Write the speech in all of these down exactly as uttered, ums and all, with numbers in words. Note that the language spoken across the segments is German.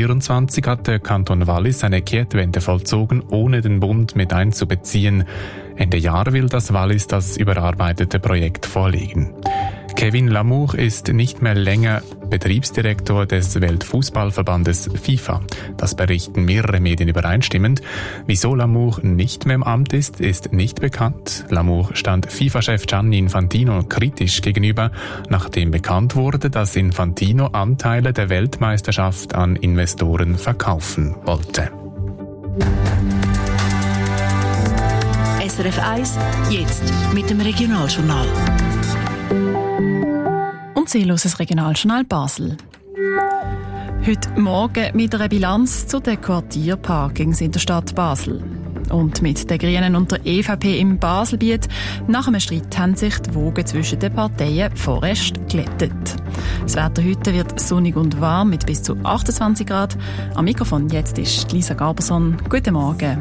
vierundzwanzig hat der Kanton Wallis eine Kehrtwende vollzogen, ohne den Bund mit einzubeziehen. Ende Jahr will das Wallis das überarbeitete Projekt vorlegen. Kevin Lamour ist nicht mehr länger Betriebsdirektor des Weltfußballverbandes FIFA. Das berichten mehrere Medien übereinstimmend. Wieso Lamour nicht mehr im Amt ist, ist nicht bekannt. Lamour stand FIFA-Chef Gianni Infantino kritisch gegenüber, nachdem bekannt wurde, dass Infantino Anteile der Weltmeisterschaft an Investoren verkaufen wollte. S R F eins, jetzt mit dem Regionaljournal. Und Sie hören das Regionaljournal Basel. Heute Morgen mit einer Bilanz zu den Quartierparkings in der Stadt Basel. Und mit den Grünen und der E V P im Baselbiet nach einem Streit haben sich die Wogen zwischen den Parteien vorerst glättet. Das Wetter heute wird sonnig und warm mit bis zu achtundzwanzig Grad. Am Mikrofon jetzt ist Lisa Gaberson. Guten Morgen.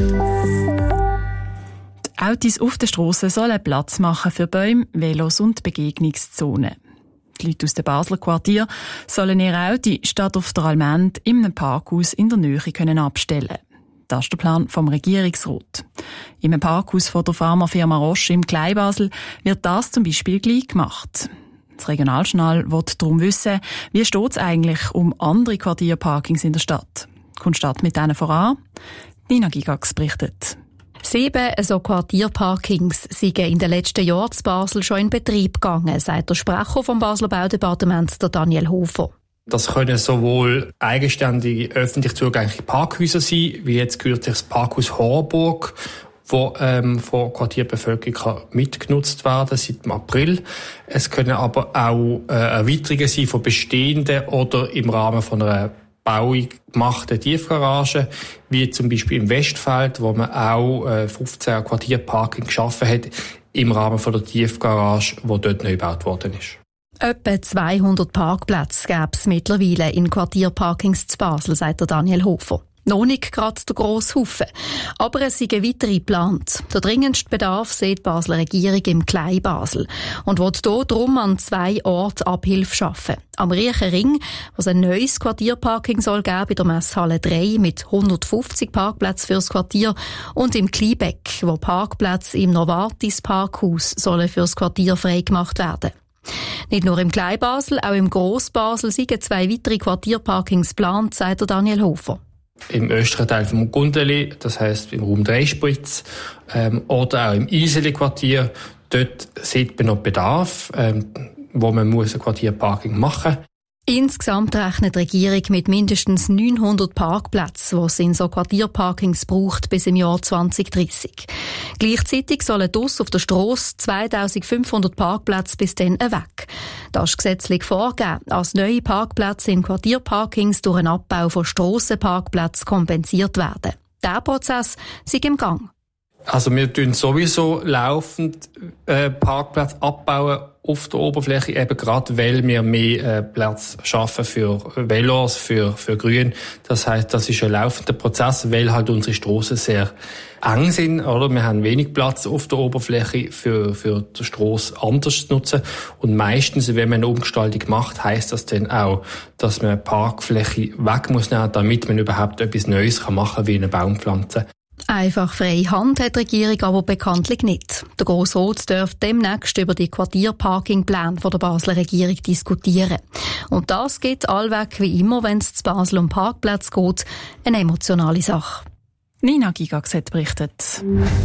Die Autos auf den Strassen sollen Platz machen für Bäume, Velos und Begegnungszonen. Die Leute aus dem Basler Quartier sollen ihr Auto statt auf der Allmende in einem Parkhaus in der Nähe können abstellen. Das ist der Plan vom Regierungsrat. Im Parkhaus von der Pharmafirma Roche im Kleinbasel wird das zum Beispiel gleich gemacht. Das Regionaljournal will darum wissen, wie steht es eigentlich um andere Quartierparkings in der Stadt. Kommt die Stadt mit denen voran? Nina Gigax berichtet. Sieben so Quartierparkings sind in den letzten Jahren in Basel schon in Betrieb gegangen, sagt der Sprecher vom Basler Baudepartement, der Daniel Hofer. Das können sowohl eigenständige, öffentlich zugängliche Parkhäuser sein, wie jetzt kürzlich das Parkhaus Horburg, wo ähm, von Quartierbevölkerung mitgenutzt werden seit dem April. Es können aber auch äh, Erweiterungen sein von bestehenden oder im Rahmen von einer Bauung gemachte Tiefgarage, wie zum Beispiel im Westfeld, wo man auch äh, fünfzehn Quartierparking geschaffen hat im Rahmen von der Tiefgarage, wo dort neu gebaut worden ist. Etwa zweihundert Parkplätze gäbe es mittlerweile in Quartierparkings zu Basel, sagt der Daniel Hofer. Noch nicht gerade der grosse Haufen, aber es sind weitere geplant. Der dringendste Bedarf sieht die Basler Regierung im Kleinbasel und will hier darum an zwei Orten Abhilfe schaffen. Am Riechen Ring, wo es ein neues Quartierparking soll geben, in der Messhalle drei mit hundertfünfzig Parkplätzen fürs Quartier, und im Kleinbeck, wo Parkplätze im Novartis Parkhaus sollen fürs Quartier freigemacht werden. Nicht nur im Kleinbasel, auch im Grossbasel sind zwei weitere Quartierparkings geplant, sagt der Daniel Hofer. Im östlichen Teil vom Gundeli, das heisst im Raum Dreispritz, ähm, oder auch im Iseli-Quartier. Dort sieht man noch Bedarf, ähm, wo man muss ein Quartierparking machen muss. Insgesamt rechnet die Regierung mit mindestens neunhundert Parkplätzen, die es in so Quartierparkings braucht bis im Jahr zwanzig dreissig. Gleichzeitig sollen draussen auf der Strasse zweitausendfünfhundert Parkplätze bis dann weg. Das ist gesetzlich vorgegeben, als neue Parkplätze in Quartierparkings durch einen Abbau von Strassenparkplätzen kompensiert werden. Dieser Prozess ist im Gang. Also wir tun sowieso laufend äh, Parkplätze abbauen auf der Oberfläche, eben gerade weil wir mehr äh, Platz schaffen für Velos, für für Grün. Das heißt, das ist ein laufender Prozess, weil halt unsere Strassen sehr eng sind, oder? Wir haben wenig Platz auf der Oberfläche für für die Strasse anders zu nutzen. Und meistens, wenn man eine Umgestaltung macht, heisst das dann auch, dass man Parkfläche weg muss nehmen, damit man überhaupt etwas Neues kann machen, wie eine Baumpflanze. Einfach freie Hand hat die Regierung aber bekanntlich nicht. Der Grossrat darf demnächst über die Quartierparkingpläne der Basler Regierung diskutieren. Und das geht allweg wie immer, wenn es zu Basel um Parkplätze geht, eine emotionale Sache. Nina Gigax hat berichtet.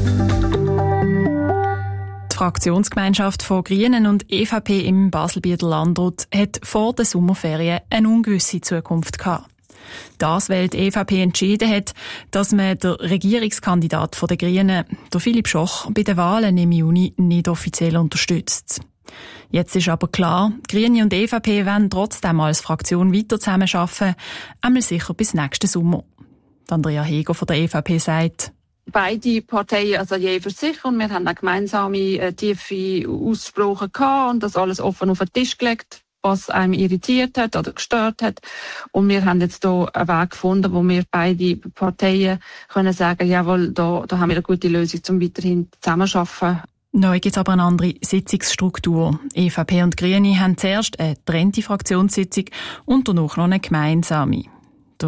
Die Fraktionsgemeinschaft von Grünen und E V P im Baselbieter Landrat hat vor den Sommerferien eine ungewisse Zukunft gehabt. Das, weil die E V P entschieden hat, dass man den Regierungskandidat der Grünen, der Philipp Schoch, bei den Wahlen im Juni nicht offiziell unterstützt. Jetzt ist aber klar, Grüne und E V P wollen trotzdem als Fraktion weiter zusammenarbeiten, einmal sicher bis nächsten Sommer. Andrea Heger von der E V P sagt: Beide Parteien, also je für sich, und wir haben auch gemeinsame äh, tiefe Aussprachen gehabt und das alles offen auf den Tisch gelegt, was einem irritiert hat oder gestört hat. Und wir haben jetzt hier einen Weg gefunden, wo wir beide Parteien können sagen, jawohl, da, da haben wir eine gute Lösung, um weiterhin zusammenzuarbeiten. Neu gibt es aber eine andere Sitzungsstruktur. E V P und Grüne haben zuerst eine getrennte Fraktionssitzung und danach noch eine gemeinsame.